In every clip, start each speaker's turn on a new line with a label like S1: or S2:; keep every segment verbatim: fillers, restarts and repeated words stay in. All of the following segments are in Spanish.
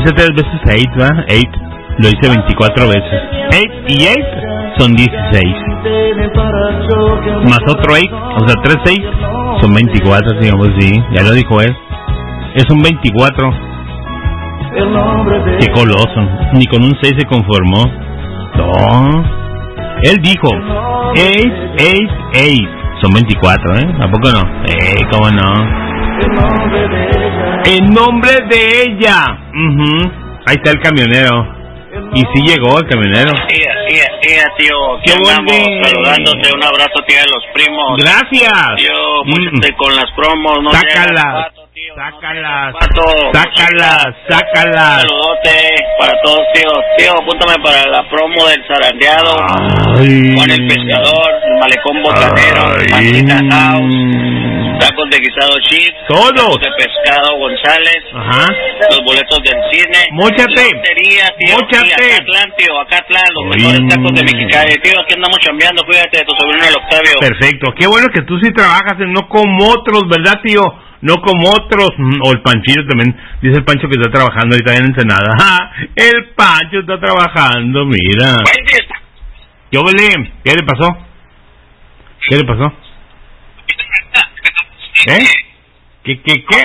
S1: hice tres veces eight, ¿va? eight. Lo hice veinticuatro veces. eight y eight son dieciséis. Más otro eight, o sea, tres eight son veinticuatro, digamos, sí. Ya lo dijo él. Es un veinticuatro. Qué coloso. Ni con un seis se conformó. No. Él dijo eight, eight, eight. Son veinticuatro, ¿eh? ¿A poco no? Eh, ¿cómo no? En nombre de ella. Uh-huh. Ahí está el camionero. Y sí llegó el camionero.
S2: Ea, ea, ea, tío. Aquí andamos saludándote. Un abrazo, tío, de los primos.
S1: Gracias.
S2: Tío, púchate mm. con las promos. No
S1: sácalas.
S2: Pato, tío,
S1: sácalas.
S2: No pato.
S1: Sácalas. Sácalas.
S2: Un saludote para todos, tío. Tío, apúntame para la promo del zarandeado.
S1: Ay.
S2: Juan el Pescador, el Malecón Botanero, Pancita House. Tacos de guisado chip,
S1: todos
S2: tacos de pescado González,
S1: ajá,
S2: los boletos del cine,
S1: móchate,
S2: lotería, tío,
S1: móchate,
S2: y Acatlán, tío, Acatlán, los Oy. mejores tacos de Mexicali, tío, aquí andamos chambeando, cuídate de tu sobrino el Octavio.
S1: Perfecto, qué bueno que tú sí trabajas, no como otros, ¿verdad, tío? No como otros, o el Panchito también, dice el Pancho que está trabajando ahorita en Ensenada. ¡Ja! El Pancho está trabajando, mira.
S2: Buen fiesta.
S1: ¿Qué ole? ¿Qué le pasó? ¿Qué le pasó? ¿Eh? ¿Qué, qué, qué?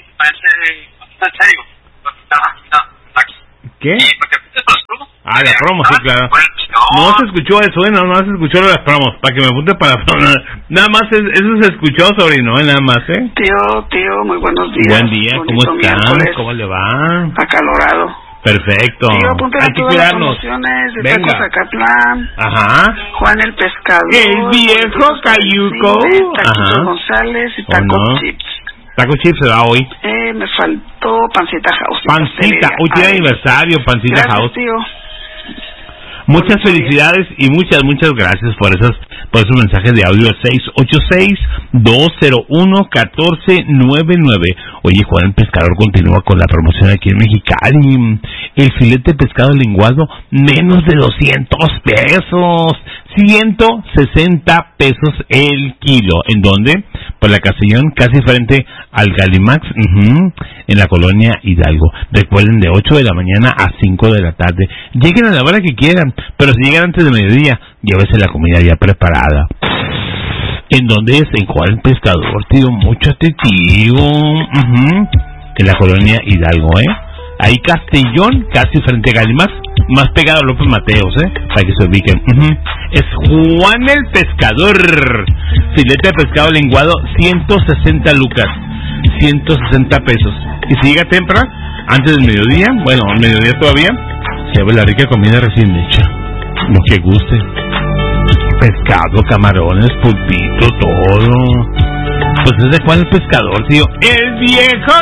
S1: ¿Qué? Ah, la promo, sí, claro. No se escuchó eso, ¿eh? No, no se escuchó las promos. Para que me apunte para la promo. Nada más, eso se escuchó, sobrino, ¿eh? Nada más, ¿eh?
S3: Tío, tío, muy buenos días.
S1: Buen día, ¿cómo está? ¿Cómo le va?
S3: Acalorado.
S1: Perfecto.
S3: Tío, apúntale
S1: hay que
S3: todas
S1: cuidarnos.
S3: las promociones de
S1: Venga.
S3: Tacos Acatlán.
S1: Ajá.
S3: Juan el Pescador.
S1: El viejo Cayuco.
S3: Taquitos González y Taco
S1: no?
S3: Chips.
S1: Taco Chips se va hoy.
S3: Eh, me faltó Pancita House.
S1: Pancita, hoy tiene aniversario, Pancita
S3: gracias,
S1: House.
S3: Tío.
S1: Muchas felicidades y muchas, muchas gracias por esos, por esos mensajes de audio. Seis ocho seis, dos cero uno, uno cuatro nueve nueve. Oye, Juan el Pescador continúa con la promoción aquí en Mexicali. El filete de pescado lenguado, menos de doscientos pesos. ciento sesenta pesos el kilo. ¿En dónde? Por la Castellón, casi frente al Galimax, uh-huh, en la colonia Hidalgo. Recuerden, de ocho de la mañana a cinco de la tarde. Lleguen a la hora que quieran, pero si llegan antes de mediodía, llévese la comida ya preparada. ¿En dónde es? En Juan el Pescador, tío. Mucho tío. Uh-huh. En la colonia Hidalgo, ¿eh? Ahí Castellón, casi frente a Galimax, más pegado a López Mateos, ¿eh? Para que se ubiquen. Uh-huh. Es Juan el Pescador. Filete de pescado lenguado, ciento sesenta lucas. ciento sesenta pesos. Y si llega temprano, antes del mediodía, bueno, al mediodía todavía, se ve la rica comida recién hecha. Lo que guste. Pescado, camarones, pulpito, todo. Pues es de Juan el Pescador, tío. El viejo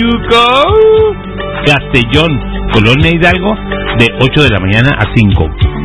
S1: Cayuco. Castellón, Colonia Hidalgo, de ocho de la mañana a cinco.